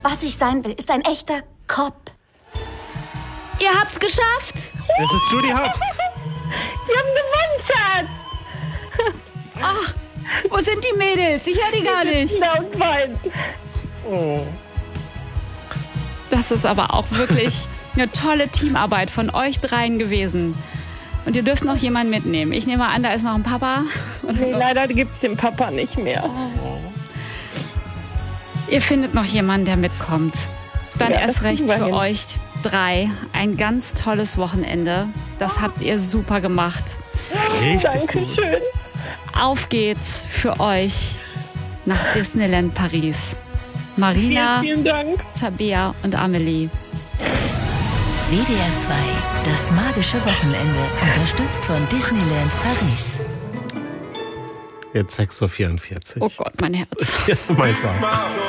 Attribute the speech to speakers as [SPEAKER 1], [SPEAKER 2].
[SPEAKER 1] Was ich sein will, ist ein echter Cop.
[SPEAKER 2] Ihr habt's geschafft.
[SPEAKER 3] Es ist Judy Hopps.
[SPEAKER 4] Wir haben gewonnen, Schatz.
[SPEAKER 2] Ach, wo sind die Mädels? Ich höre die gar nicht.
[SPEAKER 4] Laut weinen.
[SPEAKER 3] Oh.
[SPEAKER 2] Das ist aber auch wirklich eine tolle Teamarbeit von euch dreien gewesen. Und ihr dürft noch jemanden mitnehmen. Ich nehme an, da ist noch ein Papa.
[SPEAKER 4] Nee, leider gibt's den Papa nicht mehr.
[SPEAKER 2] Ihr findet noch jemanden, der mitkommt. Dann
[SPEAKER 4] Ja,
[SPEAKER 2] erst
[SPEAKER 4] das
[SPEAKER 2] recht
[SPEAKER 4] kriegen wir
[SPEAKER 2] für
[SPEAKER 4] hin.
[SPEAKER 2] euch drei ein ganz tolles Wochenende. Das habt ihr super gemacht.
[SPEAKER 3] Richtig gut.
[SPEAKER 4] Dankeschön.
[SPEAKER 2] Auf geht's für euch nach Disneyland Paris. Marina,
[SPEAKER 4] Vielen Dank.
[SPEAKER 2] Tabea und Amelie.
[SPEAKER 5] WDR 2, das magische Wochenende, unterstützt von Disneyland Paris.
[SPEAKER 3] Jetzt 6:44 Uhr.
[SPEAKER 2] Oh Gott, mein Herz.
[SPEAKER 3] Meins auch.